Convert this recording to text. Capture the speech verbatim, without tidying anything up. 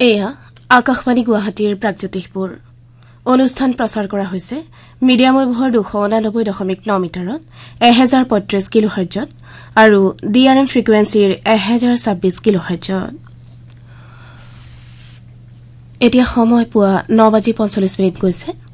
এয়া আকাশবাণী গুৱাহাটীৰ প্ৰাগজ্যোতিষপুৰ অনুষ্ঠান প্ৰচাৰ কৰা হৈছে মিডিয়াম ৱেভৰ দুশ ঊনানব্বৈ দশমিক ন মিটাৰত এহেজাৰ পঁয়ত্ৰিশ কিলোহাৰ্জত আৰু ডি আৰ এম ফ্ৰিকুৱেঞ্চিৰ এহেজাৰ ছাব্বিশ কিলোহাৰ্জত এতিয়া সময় পুৱা ন বাজি পঞ্চল্লিছ মিনিট গৈছে